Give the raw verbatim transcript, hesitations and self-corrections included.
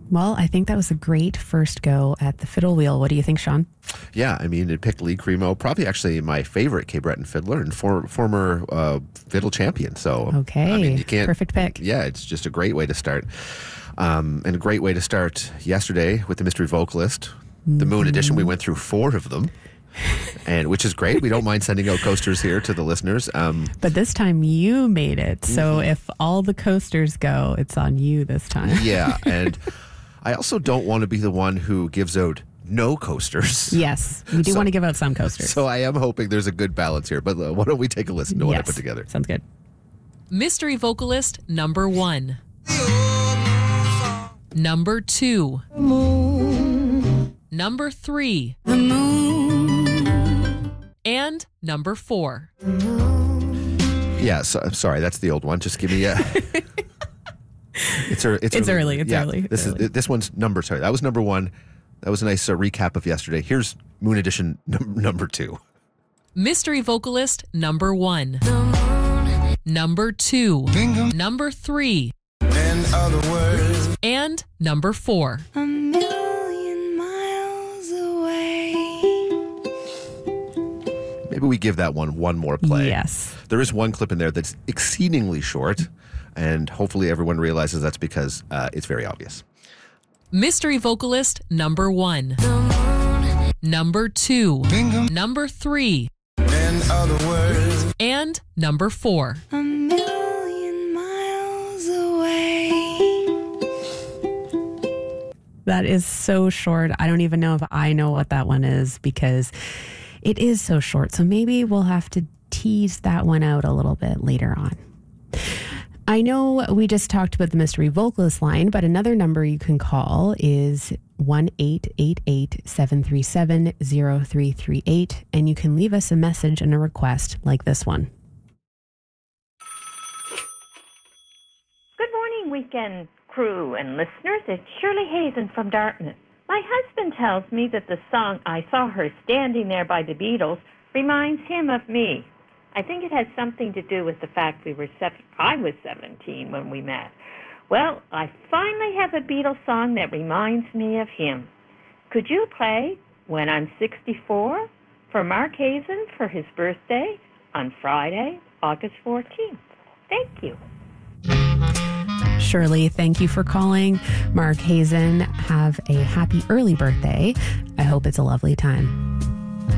Well, I think that was a great first go at the fiddle wheel. What do you think, Sean? Yeah, I mean, it picked Lee Cremo, probably actually my favorite Cape Breton fiddler and for, former uh, fiddle champion. So, okay, I mean, you can't, perfect pick. Yeah, it's just a great way to start. Um, and a great way to start yesterday with the mystery vocalist. The Moon Edition, we went through four of them. And which is great. We don't mind sending out coasters here to the listeners. Um, but this time you made it. So mm-hmm. if all the coasters go, it's on you this time. Yeah. And I also don't want to be the one who gives out no coasters. Yes. We do so, want to give out some coasters. So I am hoping there's a good balance here. But uh, why don't we take a listen to what yes. I put together? Sounds good. Mystery vocalist number one. Number two. Number three. The moon. And number four. Yeah, so, I'm sorry, that's the old one. Just give me a... it's, er, it's, it's early. early. It's yeah, early. This early. is this one's number. Sorry, that was number one. That was a nice uh, recap of yesterday. Here's Moon Edition num- number two. Mystery vocalist number one. Number two. Bingo. Number three. In other words. And number four. A million miles away. Maybe we give that one one more play. Yes. There is one clip in there that's exceedingly short, and hopefully everyone realizes that's because uh, it's very obvious. Mystery vocalist number one. Number two. Bingo. Number three. In other words. And number four. A million miles away. That is so short. I don't even know if I know what that one is because it is so short. So maybe we'll have to tease that one out a little bit later on. I know we just talked about the mystery vocalist line, but another number you can call is one eight eight eight, seven three seven, zero three three eight, and you can leave us a message and a request like this one. Good morning, weekend crew and listeners. It's Shirley Hazen from Dartmouth. My husband tells me that the song I Saw Her Standing There by the Beatles reminds him of me. I think it has something to do with the fact we were seven, I was seventeen when we met. Well, I finally have a Beatles song that reminds me of him. Could you play When I'm sixty-four for Mark Hazen for his birthday on Friday, August fourteenth? Thank you. Shirley, thank you for calling. Mark Hazen, have a happy early birthday. I hope it's a lovely time.